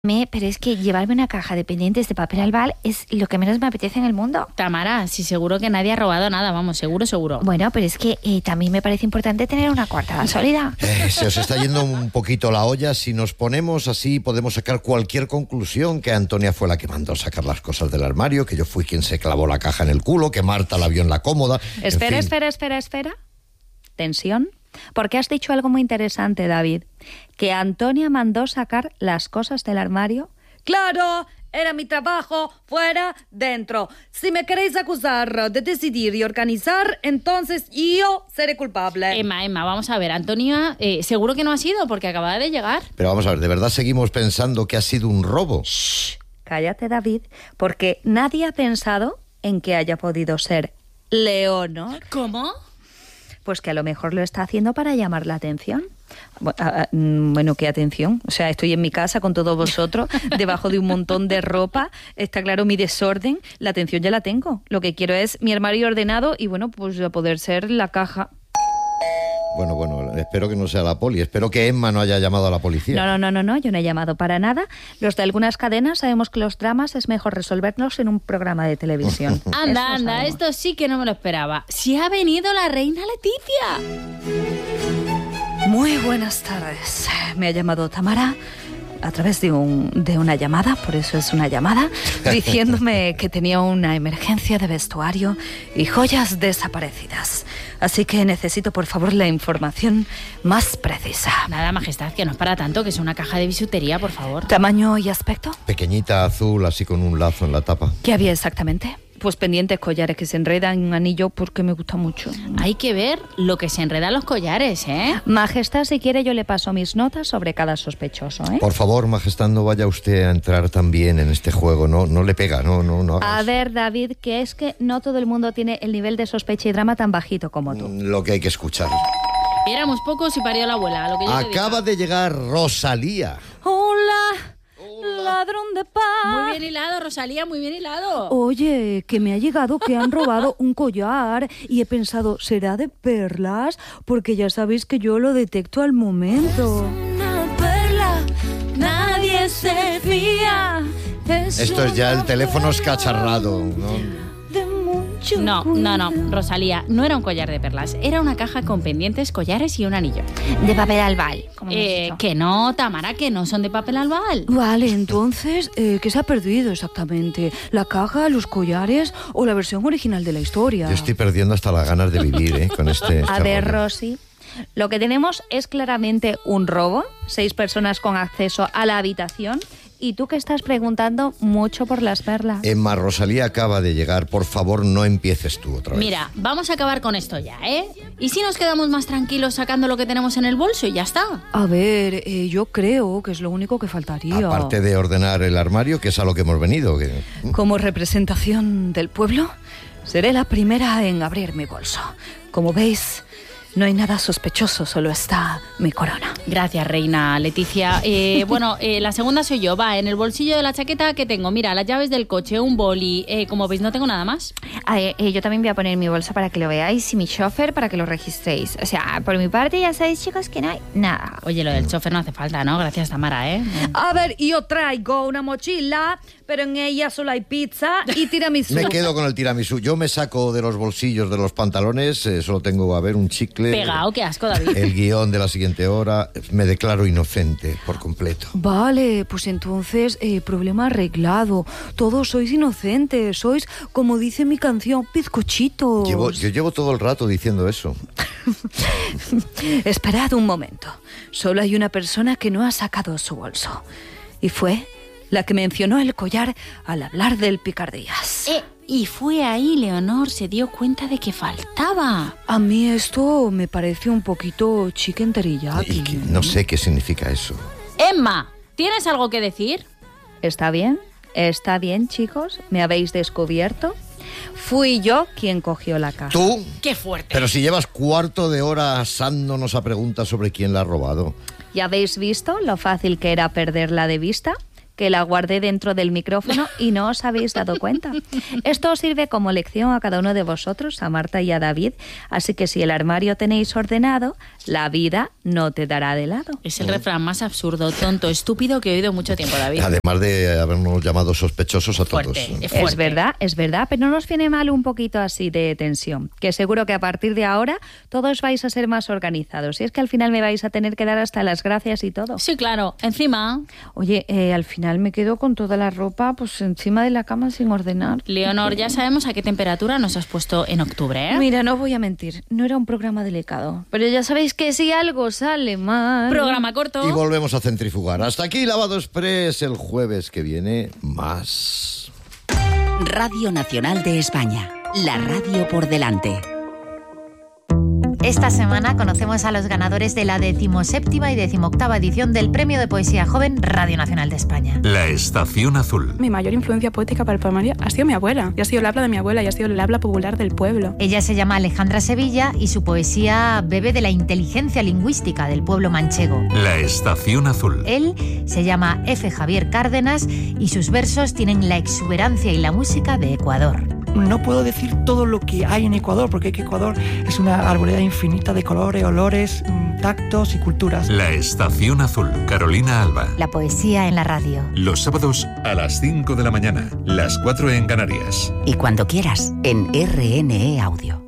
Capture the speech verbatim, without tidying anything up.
Me, pero es que llevarme una caja de pendientes de papel albal es lo que menos me apetece en el mundo. Tamara, sí, seguro que nadie ha robado nada, vamos, seguro, seguro. Bueno, pero es que eh, también me parece importante tener una coartada sólida. Eh, se os está yendo un poquito la olla. Si nos ponemos así, podemos sacar cualquier conclusión, que Antonia fue la que mandó sacar las cosas del armario, que yo fui quien se clavó la caja en el culo, que Marta la vio en la cómoda. Espera, en fin. espera, espera, espera. Tensión. Porque has dicho algo muy interesante, David. Que Antonia mandó sacar las cosas del armario. ¡Claro! Era mi trabajo, fuera, dentro. Si me queréis acusar de decidir y organizar, entonces yo seré culpable. Emma, Emma, vamos a ver. Antonia, eh, seguro que no ha sido porque acaba de llegar. Pero vamos a ver, ¿de verdad seguimos pensando que ha sido un robo? Shh, cállate, David, porque nadie ha pensado en que haya podido ser Leonor. ¿Cómo? Pues que a lo mejor lo está haciendo para llamar la atención. Bueno, ¿qué atención? O sea, estoy en mi casa con todos vosotros, debajo de un montón de ropa. Está claro mi desorden. La atención ya la tengo. Lo que quiero es mi armario ordenado y, bueno, pues a poder ser la caja. Bueno, bueno, espero que no sea la poli. Espero que Emma no haya llamado a la policía. No, no, no, no, no, yo no he llamado para nada. Los de algunas cadenas sabemos que los dramas es mejor resolverlos en un programa de televisión. Anda, Eso anda, sabemos. esto sí que no me lo esperaba. Si ha venido la reina Leticia. Muy buenas tardes. Me ha llamado Tamara a través de, un, de una llamada, por eso es una llamada, diciéndome que tenía una emergencia de vestuario y joyas desaparecidas. Así que necesito, por favor, la información más precisa. Nada, majestad, que no es para tanto, que es una caja de bisutería, por favor. ¿Tamaño y aspecto? Pequeñita, azul, así con un lazo en la tapa. ¿Qué había exactamente? Pues pendientes, collares que se enredan en un anillo porque me gusta mucho. Hay que ver lo que se enreda en los collares, ¿eh? Majestad, si quiere yo le paso mis notas sobre cada sospechoso, ¿eh? Por favor, majestad, no vaya usted a entrar también en este juego. No, no le pega, no, no, no hagas. A ver, David, que es que no todo el mundo tiene el nivel de sospecha y drama tan bajito como tú. Lo que hay que escuchar. Éramos pocos y parió la abuela, lo que yo te Acaba diga. de llegar Rosalía. Hola, ladrón de paz. Muy bien hilado, Rosalía, muy bien hilado. Oye, que me ha llegado que han robado un collar y he pensado, ¿será de perlas? Porque ya sabéis que yo lo detecto al momento. Una perla, nadie se fía. Esto es ya el teléfono escacharrado, ¿no? No, no, no, Rosalía, no era un collar de perlas, era una caja con pendientes, collares y un anillo. De papel albal, como hemos Eh, dicho. que no, Tamara, que no son de papel albal. Vale, entonces, eh, ¿qué se ha perdido exactamente? ¿La caja, los collares o la versión original de la historia? Yo estoy perdiendo hasta las ganas de vivir, ¿eh? Con este... A este ver, rollo. Rosy, lo que tenemos es claramente un robo, seis personas con acceso a la habitación y tú que estás preguntando mucho por las perlas. Emma, Rosalía acaba de llegar. Por favor, no empieces tú otra vez. Mira, vamos a acabar con esto ya, ¿eh? ¿Y si nos quedamos más tranquilos sacando lo que tenemos en el bolso y ya está? A ver, eh, yo creo que es lo único que faltaría. Aparte de ordenar el armario, que es a lo que hemos venido. Que... Como representación del pueblo, seré la primera en abrir mi bolso. Como veis, no hay nada sospechoso, solo está mi corona. Gracias, reina Leticia. Eh, bueno, eh, la segunda soy yo. Va, en el bolsillo de la chaqueta que tengo, mira, las llaves del coche, un boli. Eh, como veis, no tengo nada más. Ah, eh, eh, yo también voy a poner mi bolsa para que lo veáis y mi chofer para que lo registréis. O sea, por mi parte ya sabéis, chicos, que no hay nada. Oye, lo del chofer no hace falta, ¿no? Gracias, Tamara, ¿eh? A ver, yo traigo una mochila, pero en ella solo hay pizza y tiramisú. Me quedo con el tiramisú. Yo me saco de los bolsillos de los pantalones, eh, solo tengo, a ver, un chicle. Pegado, qué asco, David. El guión de la siguiente hora. Me declaro inocente por completo. Vale, pues entonces, eh, problema arreglado. Todos sois inocentes, sois, como dice mi canción, bizcochitos. Llevo, yo llevo todo el rato diciendo eso. Esperad un momento. Solo hay una persona que no ha sacado su bolso. Y fue la que mencionó el collar al hablar del picardías. Eh, y fue ahí, Leonor se dio cuenta de que faltaba. A mí esto me parece un poquito chicken teriyaki. Y que no sé qué significa eso. Emma, ¿tienes algo que decir? ¿Está bien? ¿Está bien, chicos? ¿Me habéis descubierto? Fui yo quien cogió la caja. ¿Tú? ¡Qué fuerte! Pero si llevas cuarto de hora asándonos a preguntas sobre quién la ha robado. ¿Ya habéis visto lo fácil que era perderla de vista? que la guardé dentro del micrófono y no os habéis dado cuenta. Esto os sirve como lección a cada uno de vosotros, a Marta y a David, así que si el armario tenéis ordenado, la vida no te dará de lado. Es el refrán más absurdo, tonto, estúpido que he oído mucho tiempo, David. Además de habernos llamado sospechosos a todos. Fuerte, es, es verdad, es verdad, pero no nos viene mal un poquito así de tensión, que seguro que a partir de ahora todos vais a ser más organizados. Y es que al final me vais a tener que dar hasta las gracias y todo. Sí, claro, encima... Oye, eh, al final me quedo con toda la ropa pues encima de la cama sin ordenar. Leonor, ya sabemos a qué temperatura nos has puesto en octubre, ¿eh? Mira, no voy a mentir, no era un programa delicado, pero ya sabéis que si algo sale mal... Programa corto. Y volvemos a centrifugar. Hasta aquí Lavado Express. El jueves que viene, más. Radio Nacional de España. La radio por delante. Esta semana conocemos a los ganadores de la decimoséptima y decimoctava edición del Premio de Poesía Joven Radio Nacional de España. La Estación Azul. Mi mayor influencia poética para el poemario ha sido mi abuela. Y ha sido el habla de mi abuela y ha sido el habla popular del pueblo. Ella se llama Alejandra Sevilla y su poesía bebe de la inteligencia lingüística del pueblo manchego. La Estación Azul. Él se llama F. Javier Cárdenas y sus versos tienen la exuberancia y la música de Ecuador. No puedo decir todo lo que hay en Ecuador, porque Ecuador es una arboleda infinita de colores, olores, tactos y culturas. La Estación Azul. Carolina Alba. La poesía en la radio. Los sábados a las cinco de la mañana, las cuatro en Canarias. Y cuando quieras, en R N E Audio.